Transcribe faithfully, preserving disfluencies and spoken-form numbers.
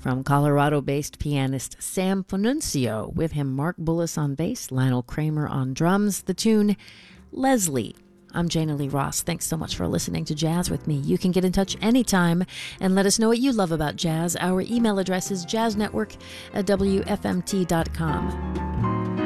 from Colorado-based pianist Sam Fonuncio, with him Mark Bullis on bass, Lionel Kramer on drums. The tune, Leslie. I'm Jana Lee Ross. Thanks so much for listening to Jazz with me. You can get in touch anytime and let us know what you love about jazz. Our email address is jazznetwork at w f m t dot com.